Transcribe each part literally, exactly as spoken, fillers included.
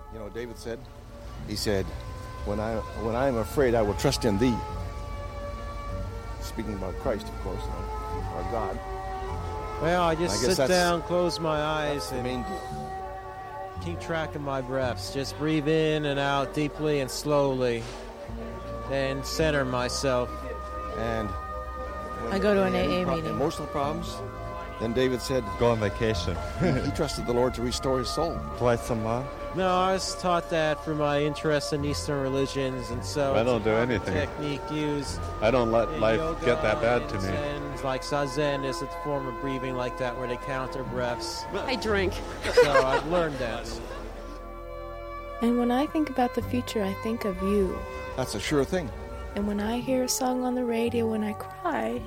You know what David said? He said, when I when I am afraid, I will trust in thee. Speaking about Christ, of course, you know, our God. Well, I just I sit down, close my eyes, and main deal. Keep track of my breaths. Just breathe in and out deeply and slowly. Then center myself. And I go to an A A pro- meeting. Emotional problems. Then David said, go on vacation. he trusted the Lord to restore his soul. Play some more. No, I was taught that through my interest in Eastern religions, and so I don't do anything. Technique used. I don't let life yoga get that bad to and me. Zen, like Zazen is a form of breathing like that, where they count their breaths. I drink. So I've learned that. And when I think about the future, I think of you. That's a sure thing. And when I hear a song on the radio and I cry,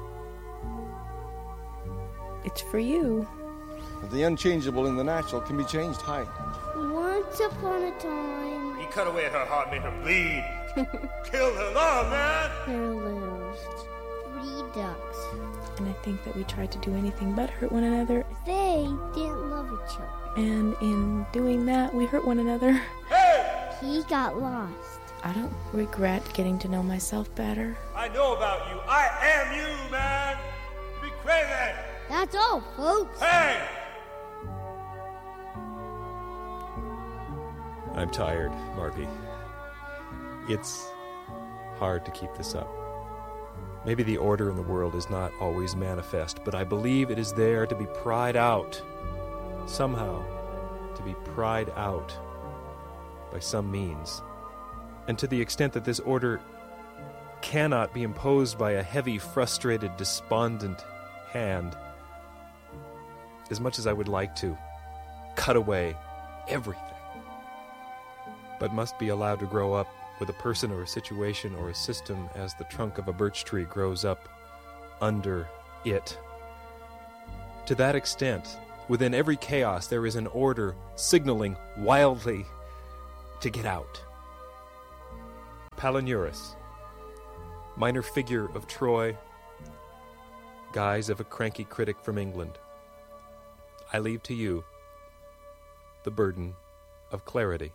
it's for you. The unchangeable in the natural can be changed. Hi. Once upon a time, He cut away at her heart, made her bleed. Killed her love, man. there lived three ducks. And I think that we tried to do anything but hurt one another. They didn't love each other. And in doing that, we hurt one another. Hey! He got lost. I don't regret getting to know myself better. I know about you. I am you, man. You be crazy. That's all, folks. Hey! I'm tired, Marvy. It's hard to keep this up. Maybe the order in the world is not always manifest, but I believe it is there to be pried out. Somehow, to be pried out by some means. And to the extent that this order cannot be imposed by a heavy, frustrated, despondent hand, as much as I would like to cut away everything, but must be allowed to grow up with a person or a situation or a system as the trunk of a birch tree grows up under it. To that extent, within every chaos there is an order signaling wildly to get out. Palinurus, minor figure of Troy, guise of a cranky critic from England, I leave to you the burden of clarity.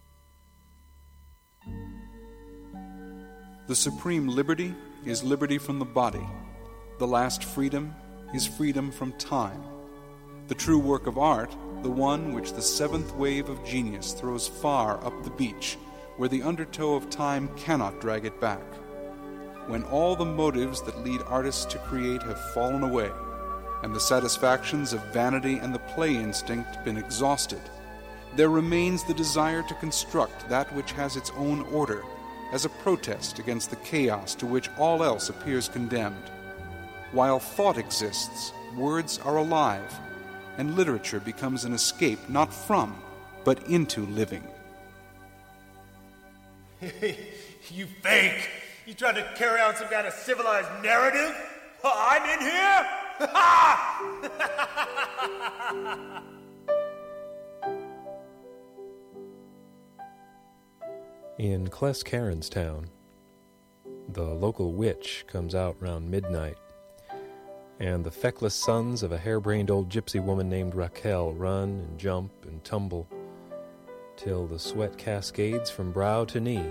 The supreme liberty is liberty from the body. The last freedom is freedom from time. The true work of art, the one which the seventh wave of genius throws far up the beach, where the undertow of time cannot drag it back. When all the motives that lead artists to create have fallen away, and the satisfactions of vanity and the play instinct been exhausted, there remains the desire to construct that which has its own order, as a protest against the chaos to which all else appears condemned. While thought exists, words are alive, and literature becomes an escape not from, but into living. You fake. You trying to carry on some kind of civilized narrative? I'm in here? In Clescairns town, the local witch comes out round midnight, and the feckless sons of a harebrained old gypsy woman named Raquel run and jump and tumble till the sweat cascades from brow to knee.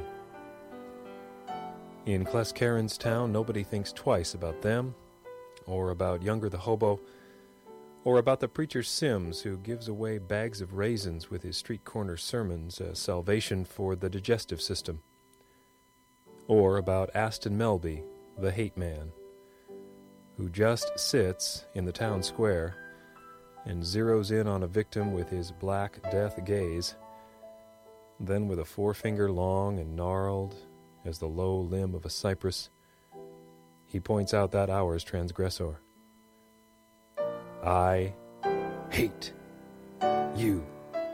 In Clescairns town, nobody thinks twice about them, or about Younger the hobo, or about the preacher Sims, who gives away bags of raisins with his street corner sermons as salvation for the digestive system, or about Aston Melby, the hate man, who just sits in the town square and zeroes in on a victim with his black death gaze, then with a forefinger long and gnarled as the low limb of a cypress, he points out that hour's transgressor. I hate you.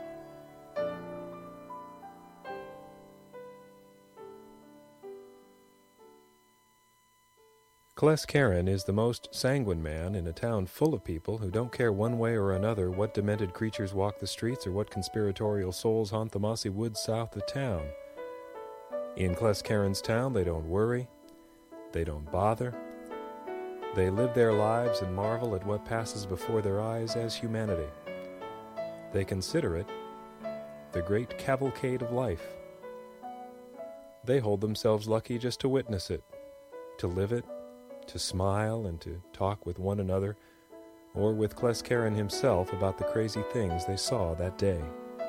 Clescairn is the most sanguine man in a town full of people who don't care one way or another what demented creatures walk the streets or what conspiratorial souls haunt the mossy woods south of town. In Clescairns town, they don't worry, they don't bother. They live their lives and marvel at what passes before their eyes as humanity. They consider it the great cavalcade of life. They hold themselves lucky just to witness it, to live it, to smile and to talk with one another, or with Clescaran himself about the crazy things they saw that day.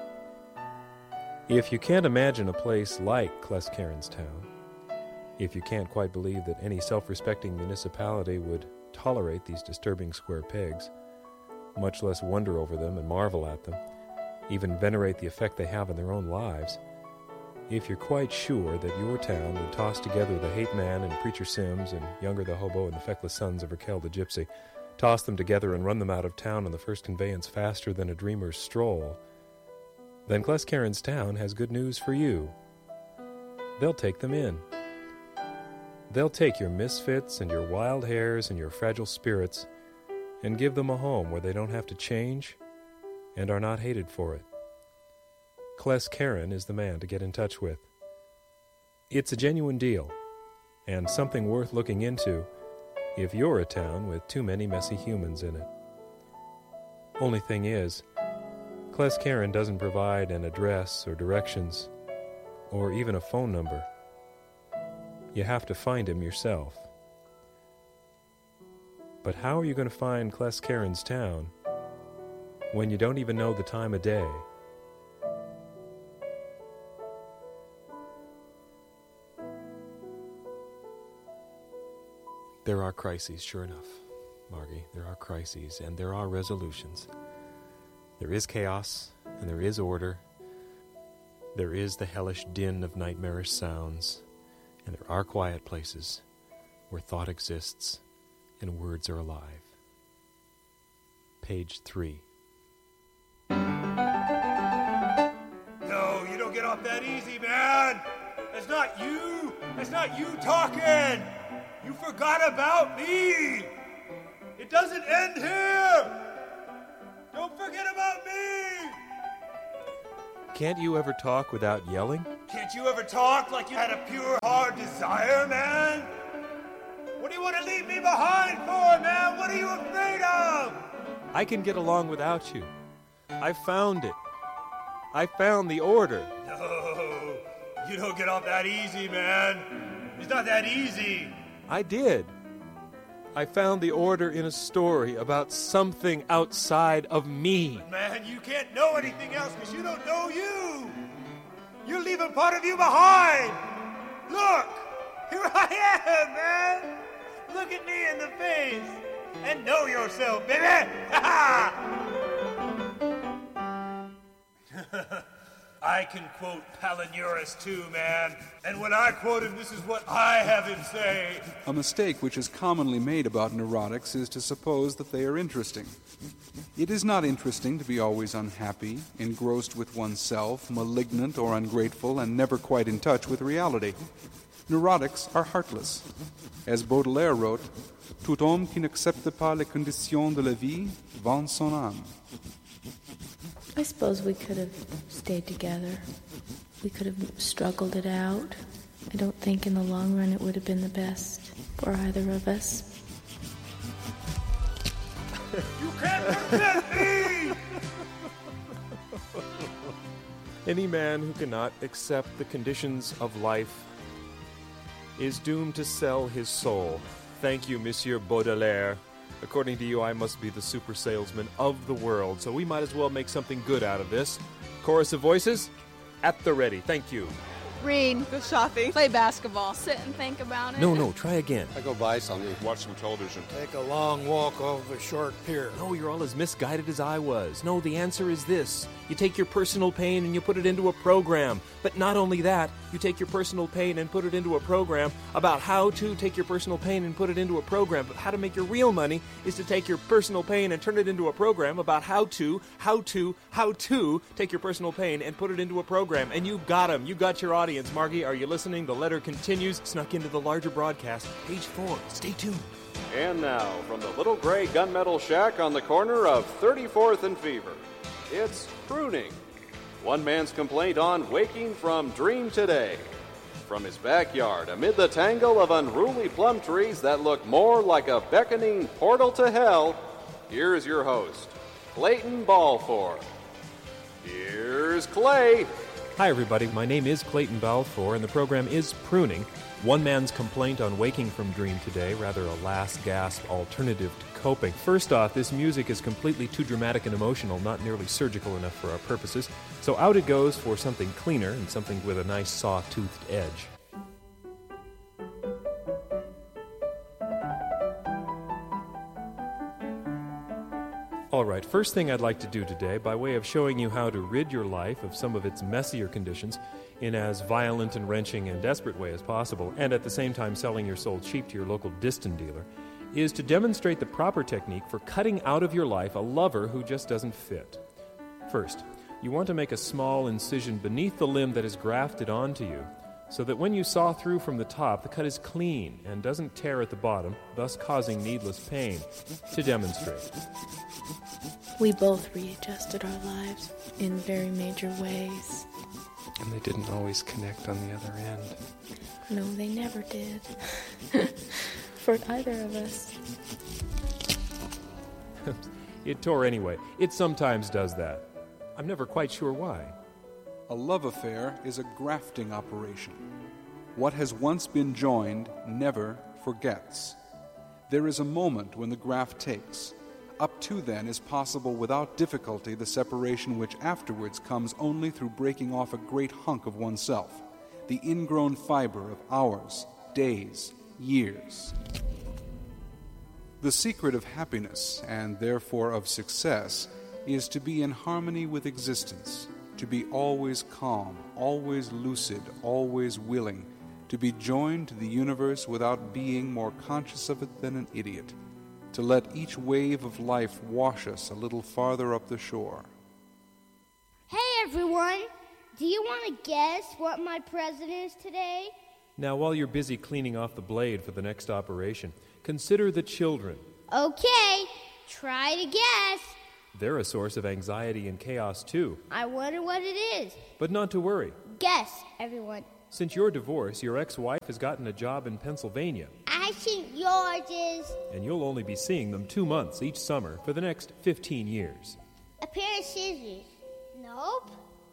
If you can't imagine a place like Clescaran's town, if you can't quite believe that any self-respecting municipality would tolerate these disturbing square pegs, much less wonder over them and marvel at them, even venerate the effect they have in their own lives, if you're quite sure that your town would toss together the hate man and Preacher Sims and Younger the hobo and the feckless sons of Raquel the gypsy, toss them together and run them out of town on the first conveyance faster than a dreamer's stroll, then Clescaran's town has good news for you. They'll take them in. They'll take your misfits and your wild hairs and your fragile spirits and give them a home where they don't have to change and are not hated for it. Clescaran is the man to get in touch with. It's a genuine deal, and something worth looking into if you're a town with too many messy humans in it. Only thing is, Clescaran doesn't provide an address or directions, or even a phone number. You have to find him yourself. But how are you going to find Clescaran's town when you don't even know the time of day? There are crises, sure enough, Margie. There are crises, and there are resolutions. There is chaos, and there is order. There is the hellish din of nightmarish sounds, and there are quiet places where thought exists and words are alive. Page three. No, you don't get off that easy, man. That's not you. That's not you talking. You forgot about me. It doesn't end here. Don't forget about me. Can't you ever talk without yelling? Can't you ever talk like you had a pure, hard desire, man? What do you want to leave me behind for, man? What are you afraid of? I can get along without you. I found it. I found the order. No, you don't get off that easy, man. It's not that easy. I did. I found the order in a story about something outside of me. Man, you can't know anything else because you don't know you. You're leaving part of you behind. Look, here I am, man. Look at me in the face and know yourself, baby. I can quote Palinurus too, man. And when I quote him, this is what I have him say. A mistake which is commonly made about neurotics is to suppose that they are interesting. It is not interesting to be always unhappy, engrossed with oneself, malignant or ungrateful, and never quite in touch with reality. Neurotics are heartless. As Baudelaire wrote, Tout homme qui n'accepte pas les conditions de la vie vend son âme. I suppose we could have stayed together. We could have struggled it out. I don't think in the long run it would have been the best for either of us. You can't forget me! Any man who cannot accept the conditions of life is doomed to sell his soul. Thank you, Monsieur Baudelaire. According to you, I must be the super salesman of the world, so we might as well make something good out of this. Chorus of voices, at the ready. Thank you. Read, go shopping, play basketball, sit and think about it. No, no, try again. I go buy something. Watch some television. Take a long walk over a short pier. No, you're all as misguided as I was. No, the answer is this. You take your personal pain and you put it into a program. But not only that, you take your personal pain and put it into a program about how to take your personal pain and put it into a program. But how to make your real money is to take your personal pain and turn it into a program about how to, how to, how to take your personal pain and put it into a program. And you got them. You got your audience. Margie, are you listening? The letter continues, snuck into the larger broadcast. Page four. Stay tuned. And now, from the little gray gunmetal shack on the corner of thirty-fourth and Fever, it's Pruning. One man's complaint on waking from dream today. From his backyard, amid the tangle of unruly plum trees that look more like a beckoning portal to hell, here's your host, Clayton Balfour. Here's Clay. Hi, everybody. My name is Clayton Balfour, and the program is Pruning. One man's complaint on waking from dream today, rather a last-gasp alternative to coping. First off, this music is completely too dramatic and emotional, not nearly surgical enough for our purposes. So out it goes for something cleaner and something with a nice saw-toothed edge. All right, first thing I'd like to do today, by way of showing you how to rid your life of some of its messier conditions in as violent and wrenching and desperate way as possible, and at the same time selling your soul cheap to your local Distin dealer, is to demonstrate the proper technique for cutting out of your life a lover who just doesn't fit. First, you want to make a small incision beneath the limb that is grafted onto you, so that when you saw through from the top, the cut is clean and doesn't tear at the bottom, thus causing needless pain. To demonstrate. We both readjusted our lives in very major ways. And they didn't always connect on the other end. No, they never did. For either of us. It tore anyway. It sometimes does that. I'm never quite sure why. A love affair is a grafting operation. What has once been joined never forgets. There is a moment when the graft takes. Up to then is possible without difficulty the separation which afterwards comes only through breaking off a great hunk of oneself, the ingrown fiber of hours, days, years. The secret of happiness, and therefore of success, is to be in harmony with existence, to be always calm, always lucid, always willing, to be joined to the universe without being more conscious of it than an idiot, to let each wave of life wash us a little farther up the shore. Hey, everyone! Do you want to guess what my present is today? Now, while you're busy cleaning off the blade for the next operation, consider the children. Okay, try to guess. They're a source of anxiety and chaos, too. I wonder what it is. But not to worry. Guess, everyone. Since your divorce, your ex-wife has gotten a job in Pennsylvania. I think yours is... And you'll only be seeing them two months each summer for the next fifteen years. A pair of scissors. Nope.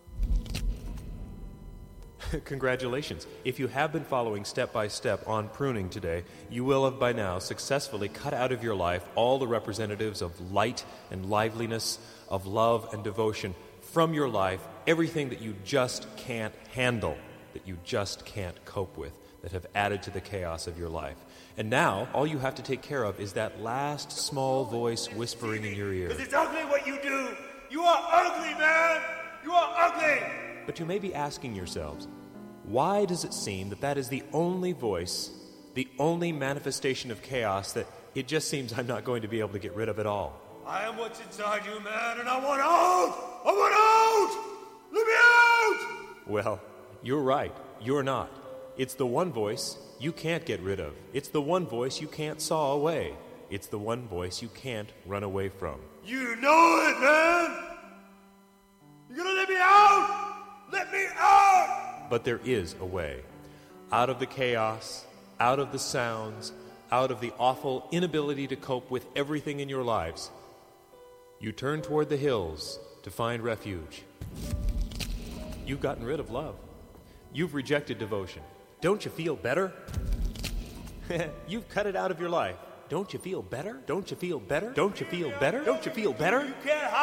Congratulations. If you have been following step by step on pruning today, you will have by now successfully cut out of your life all the representatives of light and liveliness, of love and devotion from your life, everything that you just can't handle, that you just can't cope with, that have added to the chaos of your life. And now, all you have to take care of is that last small voice whispering in your ear. Because it's ugly what you do. You are ugly, man. You are ugly. But you may be asking yourselves, why does it seem that that is the only voice, the only manifestation of chaos that it just seems I'm not going to be able to get rid of at all? I am what's inside you, man, and I want out. I want out. Let me out. Well, you're right. You're not. It's the one voice you can't get rid of. It's the one voice you can't saw away. It's the one voice you can't run away from. You know it, man! You're gonna let me out! Let me out! But there is a way. Out of the chaos, out of the sounds, out of the awful inability to cope with everything in your lives, you turn toward the hills to find refuge. You've gotten rid of love. You've rejected devotion. Don't you feel better? You've cut it out of your life. Don't you feel better? Don't you feel better? Don't you feel better? Don't you feel better? You can't hide.